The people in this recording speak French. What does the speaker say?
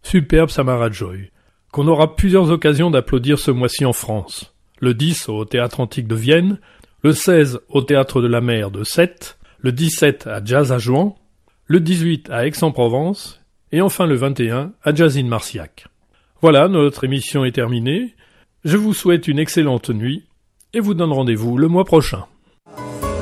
superbe Samara Joy, qu'on aura plusieurs occasions d'applaudir ce mois-ci en France. Le 10 au Théâtre Antique de Vienne, le 16 au Théâtre de la Mer de Sète, le 17 à Jazz à Jouan, le 18 à Aix-en-Provence, et enfin le 21 à Jazz in Marciac. Voilà, notre émission est terminée. Je vous souhaite une excellente nuit et vous donne rendez-vous le mois prochain.